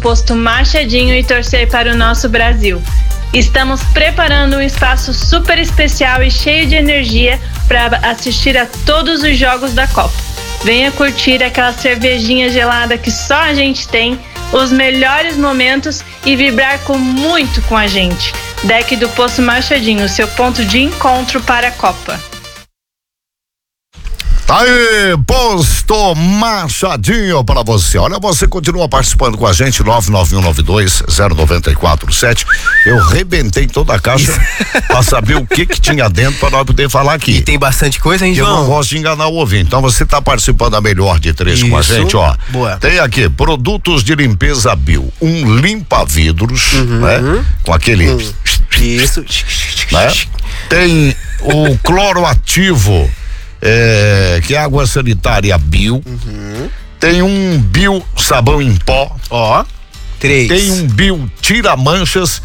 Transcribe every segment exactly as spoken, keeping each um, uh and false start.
posto Machadinho e torcer para o nosso Brasil. Estamos preparando um espaço super especial e cheio de energia para assistir a todos os jogos da Copa. Venha curtir aquela cervejinha gelada que só a gente tem, os melhores momentos e vibrar com muito com a gente. Deck do Posto Machadinho, seu ponto de encontro para a Copa. Tá aí, Posto Machadinho para você. Olha, você continua participando com a gente, nove nove um nove dois zero nove quatro sete. Eu rebentei toda a caixa para saber o que que tinha dentro para nós poder falar aqui. E tem bastante coisa, hein, João? Eu não gosto de enganar o ouvinte. Então você tá participando da melhor de três Isso. com a gente, ó. Boa. Tem aqui, produtos de limpeza Bio. Um limpa-vidros, uhum. né? Com aquele... Uhum. Isso. Né? Tem o cloroativo. É, que é água sanitária Bio. Uhum. Tem um Bio sabão em pó. Ó. Três. Tem um Bio tira manchas,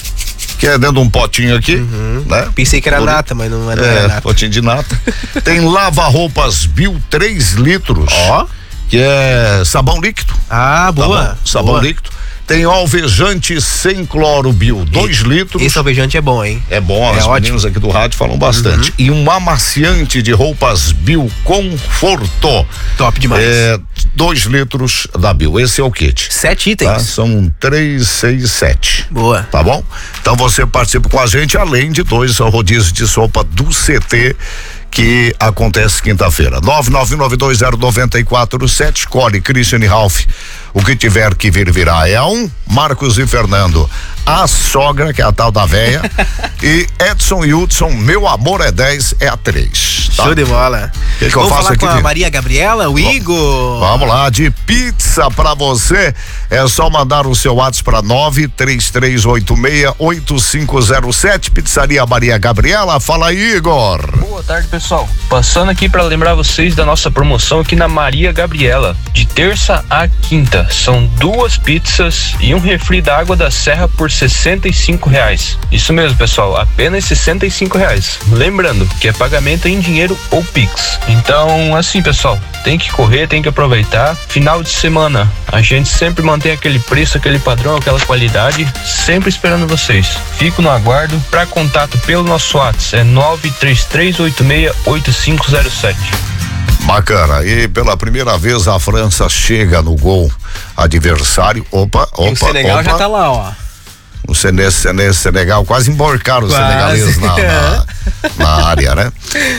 que é dentro de um potinho aqui. Uhum. Né? Pensei que era Por... nata, mas não era é, nata. Potinho de nata. Tem lava-roupas Bio três litros. Ó. Que é sabão líquido. Ah, boa. Sabão, sabão boa. líquido. Tem alvejante sem cloro Bio, dois litros. Esse alvejante é bom, hein? É bom, é as ótimo. meninas aqui do rádio falam bastante. Uhum. E um amaciante de roupas Bio Conforto. Top demais. É, dois litros da Bio. Esse é o kit. Sete itens. Tá? São três, seis, sete. Boa. Tá bom? Então você participa com a gente, além de dois rodízios de sopa do C T, que acontece quinta-feira. nove nove nove dois zero nove quatro sete. Escolhe Christian Ralph. O que tiver que vir, virá. É um, Marcos e Fernando, a sogra, que é a tal da véia, e Edson e Hudson, meu amor é dez, é a três. Tá? Show de bola. Que que Vamos eu faço falar aqui com a de... Maria Gabriela, o Igor. Vamos lá, de pizza pra você, é só mandar o seu WhatsApp pra nove três três oito seis oito cinco zero sete, Pizzaria Maria Gabriela. Fala aí, Igor. Boa tarde, pessoal. Passando aqui pra lembrar vocês da nossa promoção aqui na Maria Gabriela, de terça a quinta. São duas pizzas e um refri da Água da Serra por sessenta e cinco reais. Isso mesmo, pessoal, apenas sessenta e cinco reais. Lembrando que é pagamento em dinheiro ou Pix. Então, assim, pessoal, tem que correr, tem que aproveitar. Final de semana, a gente sempre mantém aquele preço, aquele padrão, aquela qualidade, sempre esperando vocês. Fico no aguardo. Para contato pelo nosso WhatsApp é nove três três oito seis oito cinco zero sete. Bacana, e pela primeira vez a França chega no gol adversário. Opa, opa, e o Senegal opa. já tá lá, ó. O Senegal quase emborcaram os senegaleses na, na, na área, né?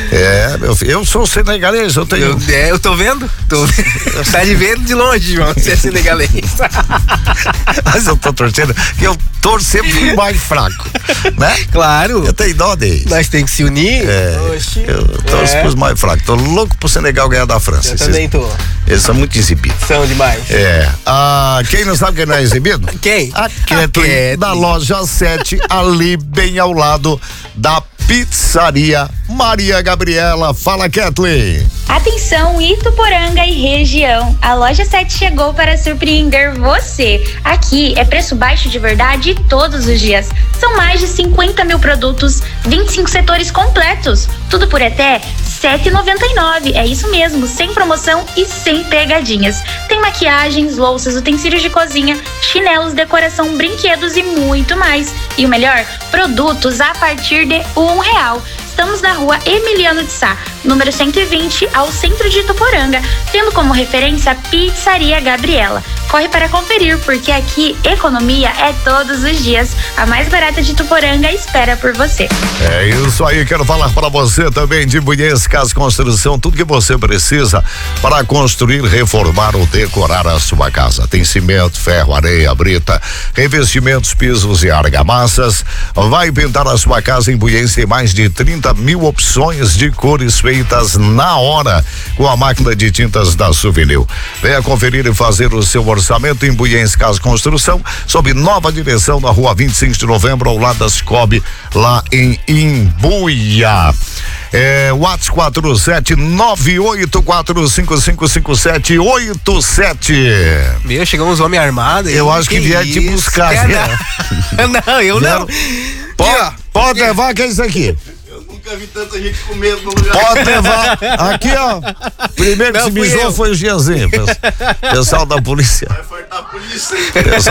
É, meu filho, eu sou senegalês, eu tenho. Eu, é, eu tô vendo, tô vendo. Tá de vendo de longe, João, você é senegalês. Mas eu tô torcendo, que eu torço sempre pro mais fraco, né? Claro. Eu tenho dó deles. Nós tem que se unir. É, Oxi. eu torço é. pros mais fracos. Tô louco pro Senegal ganhar da França. Eu também tô. Eles são muito exibidos. São demais. É. Ah, quem não sabe quem não é exibido? Quem? A Kathleen, da loja sete, ali bem ao lado da Pizzaria Maria Gabriela. Fala, Kathleen. Atenção, Ituporanga e região. A loja sete chegou para surpreender você. Aqui é preço baixo de verdade todos os dias. São mais de cinquenta mil produtos, vinte e cinco setores completos. Tudo por até sete reais e noventa e nove centavos. É isso mesmo, sem promoção e sem pegadinhas. Tem maquiagens, louças, utensílios de cozinha, chinelos, decoração, brinquedos e muito mais. E o melhor, produtos a partir de um real. Estamos na rua Emiliano de Sá, número cento e vinte, ao centro de Ituporanga, tendo como referência a Pizzaria Gabriela. Corre para conferir, porque aqui economia é todos os dias. A mais barata de Ituporanga espera por você. É isso aí, quero falar para você também de Bunhês Casa Construção, tudo que você precisa para construir, reformar ou decorar a sua casa. Tem cimento, ferro, areia, brita, revestimentos, pisos e argamassas. Vai pintar a sua casa em Bunhês, tem mais de trinta mil opções de cores feitas na hora com a máquina de tintas da Souvenir. Venha conferir e fazer o seu orçamento em Bunhês Casa Construção, sob nova direção na rua vinte e cinco de novembro, ao lado da Cicobi, lá em Imbuia. É, WhatsApp quatro sete nove oito quatro cinco cinco cinco sete oito sete. Meu, chegou uns homens armados. Eu acho que, que vieram te buscar. Não. não, eu vieram. não. Pode, pode levar, que é isso aqui? Nunca vi tanta gente com medo no lugar. Pode levar. Aqui, ó. Primeiro que se mijou foi o Giazinho. Pessoal da polícia. Vai faltar a polícia.